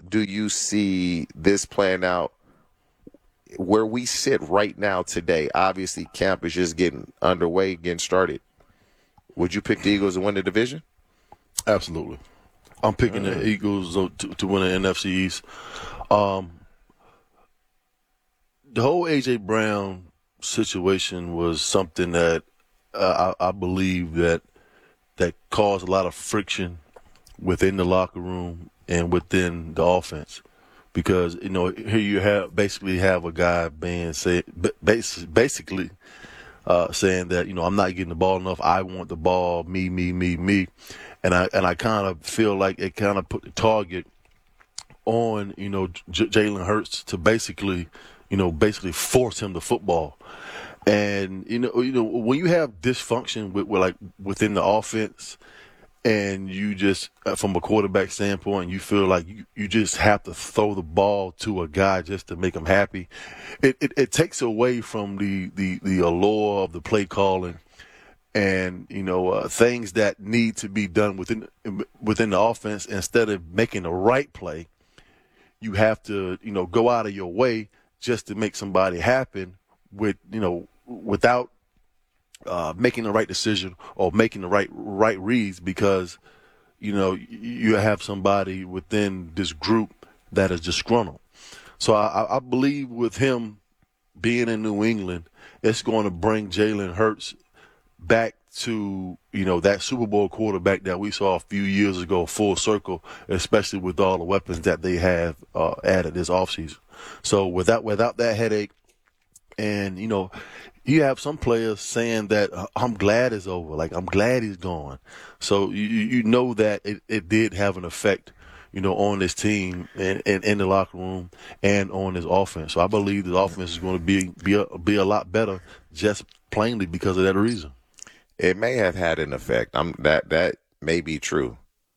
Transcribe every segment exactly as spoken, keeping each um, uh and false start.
do you see this playing out where we sit right now today? Obviously, camp is just getting underway, getting started. Would you pick the Eagles to win the division? Absolutely. I'm picking mm. the Eagles to, to win the N F C East. Um, the whole A J. Brown situation was something that uh, I, I believe that that caused a lot of friction within the locker room and within the offense, because you know here you have basically have a guy being say basically uh, saying that you know I'm not getting the ball enough. I want the ball, me, me, me, me, and I and I kind of feel like it kind of put the target on you know J- Jalen Hurts to basically you know basically force him to football. And you know, you know, when you have dysfunction with, with like within the offense, and you just, uh, from a quarterback standpoint, you feel like you, you just have to throw the ball to a guy just to make him happy. It it, it takes away from the, the, the allure of the play calling, and you know uh, things that need to be done within within the offense. Instead of making the right play, you have to you know go out of your way just to make somebody happen. With you know, without uh, making the right decision or making the right right reads, because you know you have somebody within this group that is disgruntled. So I, I believe with him being in New England, it's going to bring Jalen Hurts back to you know that Super Bowl quarterback that we saw a few years ago, full circle, especially with all the weapons that they have uh, added this offseason. So without without that headache. And, you know, you have some players saying that uh, I'm glad it's over. Like, I'm glad he's gone. So you you know that it, it did have an effect, you know, on this team and, and in the locker room and on his offense. So I believe the offense is going to be be a, be a lot better just plainly because of that reason. It may have had an effect. I'm that that may be true.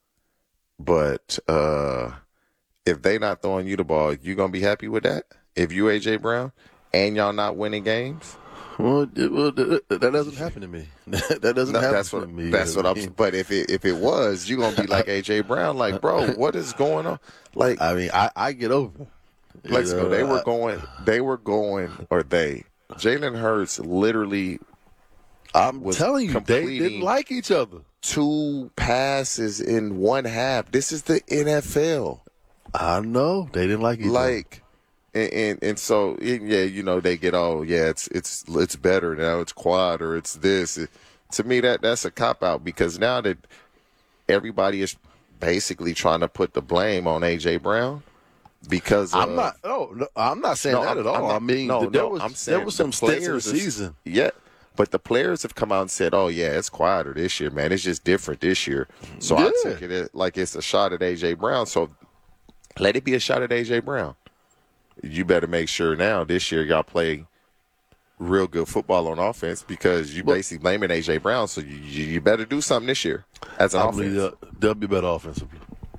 But uh, if they not throwing you the ball, you going to be happy with that? If you A J. Brown? And y'all not winning games? Well, it, well that, that doesn't happen to me. that doesn't no, happen that's to what, me. That's what I'm. But if it if it was, you're gonna be like A J. Brown, like, bro, what is going on? Like, I mean, I, I get over. Let's go. They were going. They were going, or they. Jalen Hurts literally. I'm telling you, they didn't like each other. Two passes in one half. This is the N F L. I know they didn't like each like, other. Like. And, and and so yeah, you know they get oh yeah it's it's it's better now, it's quad or it's this. It, to me that that's a cop out, because now that everybody is basically trying to put the blame on A J. Brown because I'm of, not oh no, I'm not saying no, that I'm, at all. Not, I mean no, there no, was I'm saying there was some the stints in the players season. Is, yeah, but the players have come out and said oh yeah it's quieter this year, man. It's just different this year. So yeah. I took it like it's a shot at A J. Brown. So let it be a shot at A J. Brown. You better make sure now this year y'all play real good football on offense, because you well, basically blaming A J. Brown. So you, you better do something this year as an I offense. believe they'll, they'll be better offensively.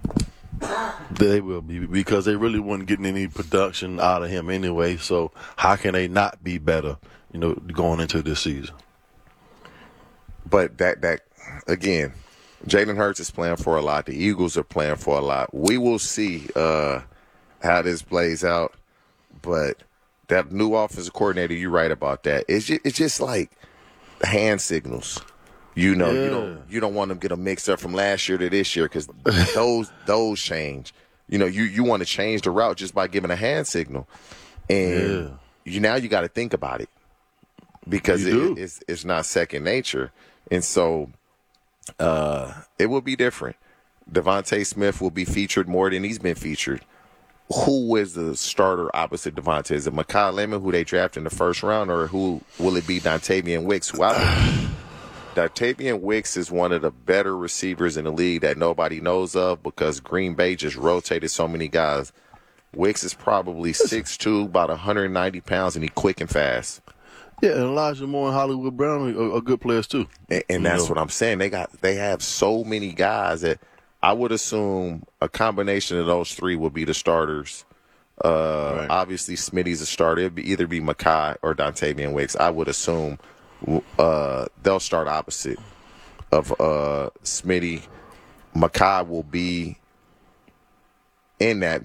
They will be, because they really weren't getting any production out of him anyway. So how can they not be better, you know, going into this season? But that that again, Jalen Hurts is playing for a lot. The Eagles are playing for a lot. We will see uh, how this plays out. But that new offensive coordinator, you're right about that. It's just, it's just like hand signals. You know, yeah. you don't you don't want them to get a mix up from last year to this year, because those those change. You know, you, you want to change the route just by giving a hand signal, and yeah. you now you got to think about it, because it, it's it's not second nature, and so uh, it will be different. Devontae Smith will be featured more than he's been featured. Who is the starter opposite Devontae? Is it Mekhi Lemon, who they drafted in the first round, or who will it be Dontavian Wicks? Who I Dontavian Wicks is one of the better receivers in the league that nobody knows of, because Green Bay just rotated so many guys. Wicks is probably six two, about one hundred ninety pounds, and he's quick and fast. Yeah, and Elijah Moore and Hollywood Brown are, are good players too. And, and that's know. what I'm saying. They got they have so many guys that I would assume a combination of those three would be the starters. Uh, right. Obviously, Smitty's a starter. It'd be either be Mekhi or Dontavian Wicks. I would assume uh, they'll start opposite of uh, Smitty. Mekhi will be in that